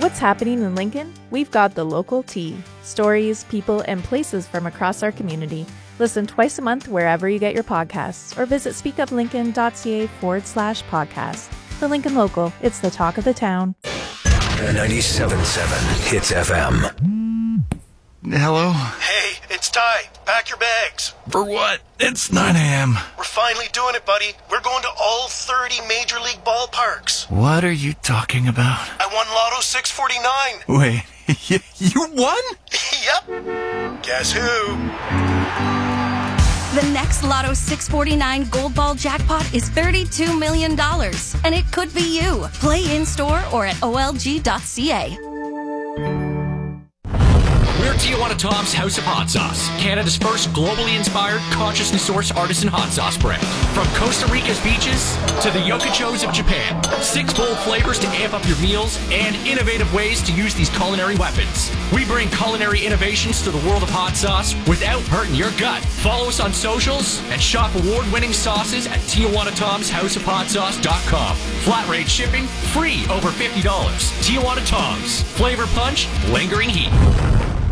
What's happening in Lincoln? We've got the local tea. Stories, people, and places from across our community. Listen twice a month wherever you get your podcasts or visit speakuplincoln.ca/podcast. The Lincoln Local. It's the talk of the town. 97.7 Hits FM. Hello? Hey, it's Ty. Pack your bags. For what? It's 9 a.m. We're finally doing it, buddy. We're going to all 30 Major League ballparks. What are you talking about? I won Lotto 649. Wait, you won? Yep. Guess who? The next Lotto 649 Gold Ball jackpot is $32 million, and it could be you. Play in-store or at olg.ca. We're Tijuana Tom's House of Hot Sauce, Canada's first globally inspired, consciousness-sourced artisan hot sauce brand. From Costa Rica's beaches to the yokochos of Japan, 6 bold flavors to amp up your meals and innovative ways to use these culinary weapons. We bring culinary innovations to the world of hot sauce without hurting your gut. Follow us on socials and shop award-winning sauces at TijuanaTomsHouseOfHotSauce.com. Flat rate shipping, free over $50. Tijuana Tom's, flavor punch, lingering heat.